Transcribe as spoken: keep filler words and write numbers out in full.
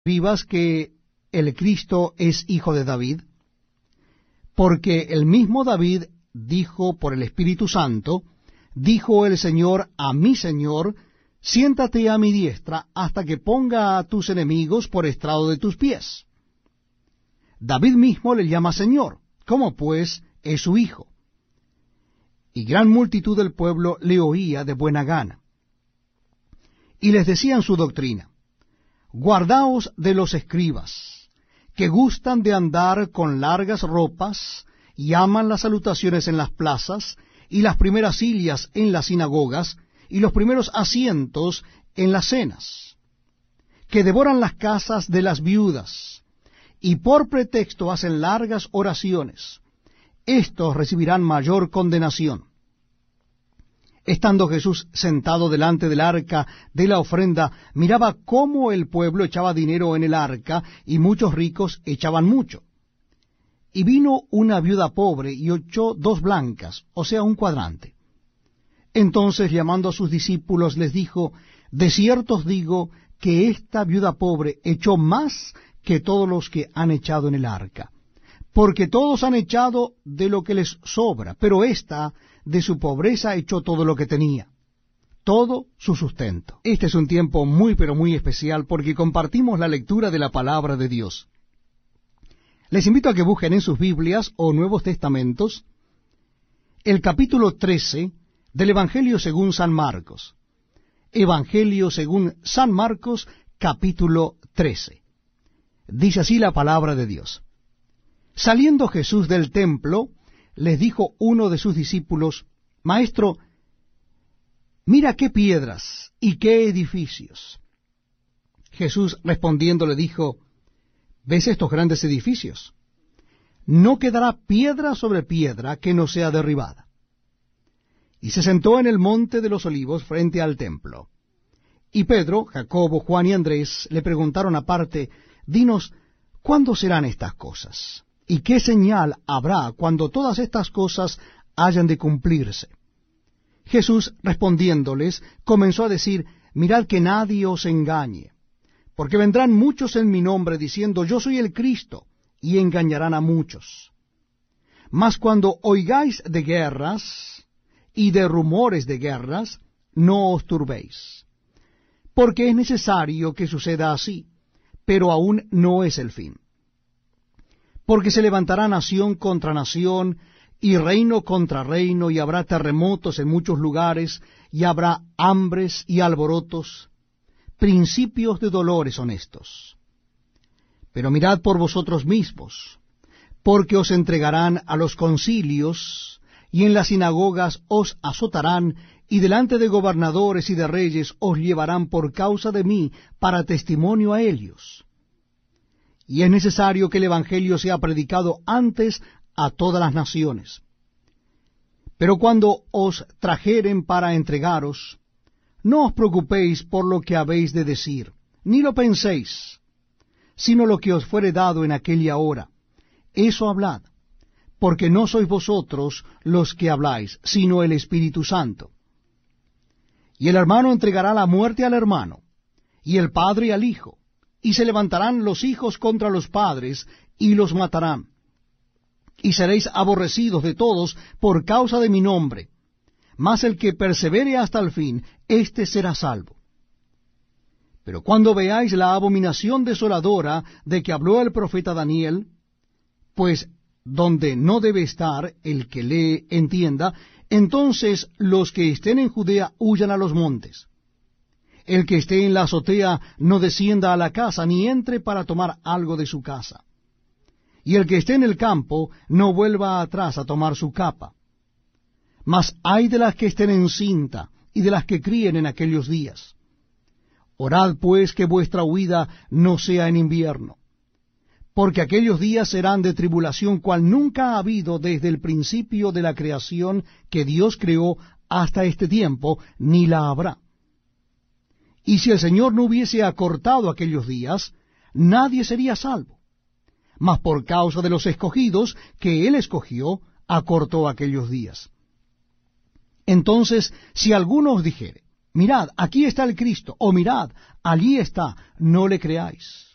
escribas que el Cristo es hijo de David? Porque el mismo David dijo por el Espíritu Santo, dijo el Señor a mi Señor, siéntate a mi diestra hasta que ponga a tus enemigos por estrado de tus pies. David mismo le llama Señor, ¿cómo pues es su hijo? Y gran multitud del pueblo le oía de buena gana. Y les decían su doctrina, guardaos de los escribas, que gustan de andar con largas ropas, y aman las salutaciones en las plazas, y las primeras sillas en las sinagogas, y los primeros asientos en las cenas, que devoran las casas de las viudas, y por pretexto hacen largas oraciones. Estos recibirán mayor condenación. Estando Jesús sentado delante del arca de la ofrenda, miraba cómo el pueblo echaba dinero en el arca, y muchos ricos echaban mucho. Y vino una viuda pobre, y echó dos blancas, o sea, un cuadrante. Entonces, llamando a sus discípulos, les dijo, de cierto os digo, que esta viuda pobre echó más que todos los que han echado en el arca. Porque todos han echado de lo que les sobra, pero ésta de su pobreza echó todo lo que tenía, todo su sustento. Este es un tiempo muy pero muy especial porque compartimos la lectura de la palabra de Dios. Les invito a que busquen en sus Biblias o Nuevos Testamentos el capítulo trece del Evangelio según San Marcos. Evangelio según San Marcos, capítulo trece. Dice así la palabra de Dios. Saliendo Jesús del templo, les dijo uno de sus discípulos, Maestro, mira qué piedras y qué edificios. Jesús respondiendo le dijo, ¿ves estos grandes edificios? No quedará piedra sobre piedra que no sea derribada. Y se sentó en el monte de los olivos frente al templo. Y Pedro, Jacobo, Juan y Andrés le preguntaron aparte, Dinos, ¿cuándo serán estas cosas? ¿Y qué señal habrá cuando todas estas cosas hayan de cumplirse? Jesús, respondiéndoles, comenzó a decir, mirad que nadie os engañe, porque vendrán muchos en mi nombre diciendo, yo soy el Cristo, y engañarán a muchos. Mas cuando oigáis de guerras y de rumores de guerras, no os turbéis, porque es necesario que suceda así, pero aún no es el fin. Porque se levantará nación contra nación, y reino contra reino, y habrá terremotos en muchos lugares, y habrá hambres y alborotos, principios de dolores son estos. Pero mirad por vosotros mismos, porque os entregarán a los concilios, y en las sinagogas os azotarán, y delante de gobernadores y de reyes os llevarán por causa de mí, para testimonio a ellos. Y es necesario que el Evangelio sea predicado antes a todas las naciones. Pero cuando os trajeren para entregaros, no os preocupéis por lo que habéis de decir, ni lo penséis, sino lo que os fuere dado en aquella hora. Eso hablad, porque no sois vosotros los que habláis, sino el Espíritu Santo. Y el hermano entregará la muerte al hermano, y el padre al hijo. Y se levantarán los hijos contra los padres, y los matarán. Y seréis aborrecidos de todos por causa de mi nombre. Mas el que persevere hasta el fin, éste será salvo. Pero cuando veáis la abominación desoladora de que habló el profeta Daniel, pues donde no debe estar el que lee entienda, entonces los que estén en Judea huyan a los montes. El que esté en la azotea no descienda a la casa, ni entre para tomar algo de su casa. Y el que esté en el campo no vuelva atrás a tomar su capa. Mas ay de las que estén en cinta, y de las que críen en aquellos días. Orad pues que vuestra huida no sea en invierno, porque aquellos días serán de tribulación cual nunca ha habido desde el principio de la creación que Dios creó hasta este tiempo, ni la habrá. Y si el Señor no hubiese acortado aquellos días, nadie sería salvo. Mas por causa de los escogidos que Él escogió, acortó aquellos días. Entonces, si alguno os dijere, mirad, aquí está el Cristo, o mirad, allí está, no le creáis.